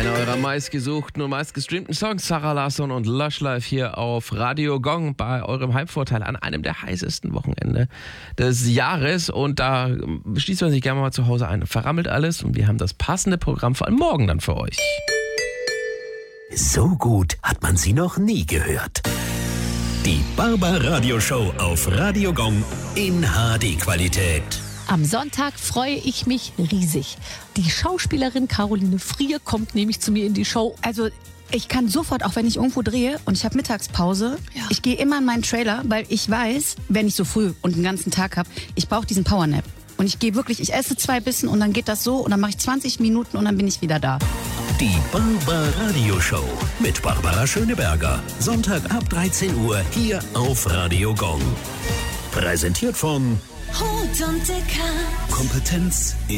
Einer eurer meistgesuchten und meistgestreamten Songs, Zara Larsson und Lush Life hier auf Radio Gong bei eurem Heimvorteil an einem der heißesten Wochenende des Jahres. Und da schließt man sich gerne mal zu Hause ein, verrammelt alles und wir haben das passende Programm vor allem morgen dann für euch. So gut hat man sie noch nie gehört. Die Barbaradio-Show auf Radio Gong in HD-Qualität. Am Sonntag freue ich mich riesig. Die Schauspielerin Caroline Frier kommt nämlich zu mir in die Show. Also ich kann sofort, auch wenn ich irgendwo drehe und ich habe Mittagspause, ich gehe immer in meinen Trailer, weil ich weiß, wenn ich so früh und den ganzen Tag habe, ich brauche diesen Powernap. Und ich gehe wirklich, ich esse 2 Bissen und dann geht das so und dann mache ich 20 Minuten und dann bin ich wieder da. Die Barbaradio-Show mit Barbara Schöneberger. Sonntag ab 13 Uhr hier auf Radio Gong. Präsentiert von Rot und Dicker. Kompetenz